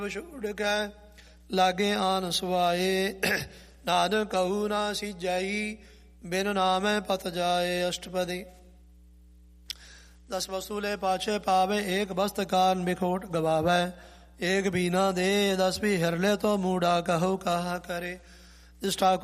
ਛੋੜਕੈ ਲਾਗੇ ਆਨ ਸੁਆਏ, ਨਾਨਕ ਕਹੂ ਨਾ ਸੀਜਾਈ, ਬਿਨ ਨਾਮੈ ਪਤ ਜਾਏ। ਅਸ਼ਟਪਦੀ। 10 ਵਸੂਲੇ ਪਾਛੇ ਪਾਵੇ, ਏਕ ਬਸਤ ਕਾਨ ਬਿਖੋਟ ਗਵਾਵੈ। ਏਕ ਬੀਨਾ ਦੇ 10 ਵੀ ਹਿਰਲੇ ਤੋਂ ਮੂੜਾ ਕਹੋ ਕਹਾ ਕਰੇ। ਜਿਸ ਠਾकुर